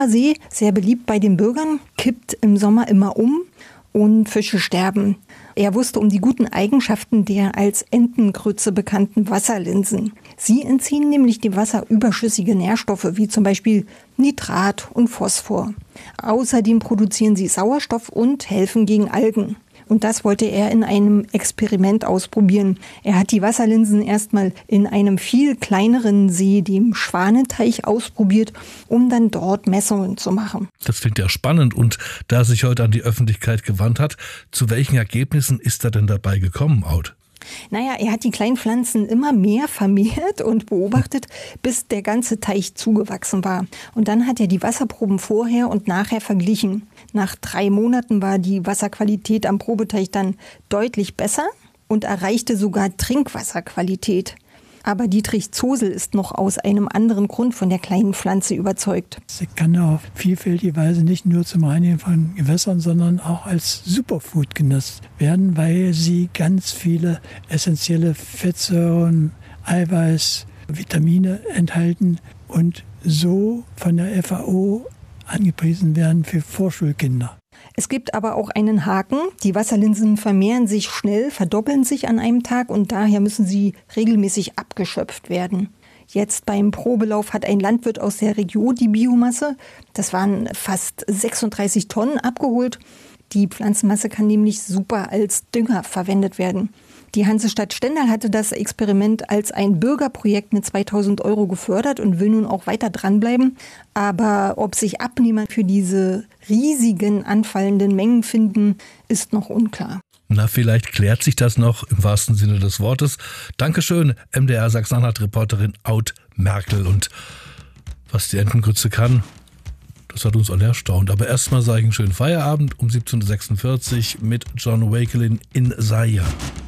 See, sehr beliebt bei den Bürgern, kippt im Sommer immer um und Fische sterben. Er wusste um die guten Eigenschaften der als Entengrütze bekannten Wasserlinsen. Sie entziehen nämlich dem Wasser überschüssige Nährstoffe wie zum Beispiel Nitrat und Phosphor. Außerdem produzieren sie Sauerstoff und helfen gegen Algen. Und das wollte er in einem Experiment ausprobieren. Er hat die Wasserlinsen erstmal in einem viel kleineren See, dem Schwanenteich, ausprobiert, um dann dort Messungen zu machen. Das klingt ja spannend. Und da er sich heute an die Öffentlichkeit gewandt hat, zu welchen Ergebnissen ist er denn dabei gekommen, Aud? Naja, er hat die kleinen Pflanzen immer mehr vermehrt und beobachtet, bis der ganze Teich zugewachsen war. Und dann hat er die Wasserproben vorher und nachher verglichen. Nach 3 Monaten war die Wasserqualität am Probeteich dann deutlich besser und erreichte sogar Trinkwasserqualität. Aber Dietrich Zosel ist noch aus einem anderen Grund von der kleinen Pflanze überzeugt. Sie kann auf vielfältige Weise nicht nur zum Reinigen von Gewässern, sondern auch als Superfood genutzt werden, weil sie ganz viele essentielle Fettsäuren, Eiweiß, Vitamine enthalten und so von der FAO angepriesen werden für Vorschulkinder. Es gibt aber auch einen Haken. Die Wasserlinsen vermehren sich schnell, verdoppeln sich an einem Tag und daher müssen sie regelmäßig abgeschöpft werden. Jetzt beim Probelauf hat ein Landwirt aus der Region die Biomasse, das waren fast 36 Tonnen, abgeholt. Die Pflanzenmasse kann nämlich super als Dünger verwendet werden. Die Hansestadt Stendal hatte das Experiment als ein Bürgerprojekt mit 2.000 € gefördert und will nun auch weiter dranbleiben. Aber ob sich Abnehmer für diese riesigen anfallenden Mengen finden, ist noch unklar. Na, vielleicht klärt sich das noch im wahrsten Sinne des Wortes. Dankeschön, MDR Sachsen-Anhalt-Reporterin Aud Merkel. Und was die Entengrütze kann, das hat uns alle erstaunt. Aber erstmal sage ich einen schönen Feierabend um 17.46 Uhr mit John Wakelin in Zaire.